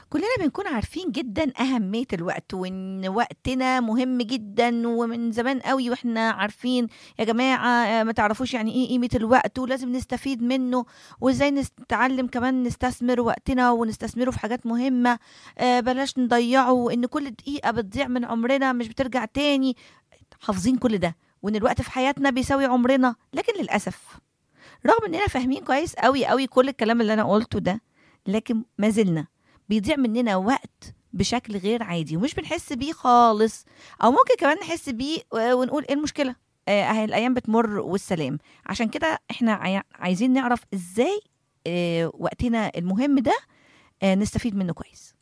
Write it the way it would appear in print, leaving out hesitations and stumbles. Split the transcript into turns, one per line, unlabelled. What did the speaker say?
كلنا بنكون عارفين جدًا أهمية الوقت، وإن وقتنا مهم جدًا، ومن زمان أوي وإحنا عارفين يا جماعة ما تعرفوش يعني إيه قيمة الوقت، ولازم نستفيد منه، وإزاي نتعلم كمان نستثمر وقتنا ونستثمره في حاجات مهمة، بلاش نضيّعه، وإن كل دقيقة بتضيع من عمرنا مش بترجع تاني، حافظين كل ده، وإن الوقت في حياتنا بيساوي عمرنا، لكن للأسف رغم إننا فاهمين كويس أوي، أوي كل الكلام اللي أنا قُلته ده، لكن ما زلنا بيضيع مننا وقت بشكل غير عادي ومش بنحس بيه خالص، أو ممكن كمان نحس بيه ونقول إيه المشكلة، أهي الأيام بتمُر والسلام. عشان كده إحنا عايزين نعرف إزاي وقتنا المهم ده نستفيد منه كويس.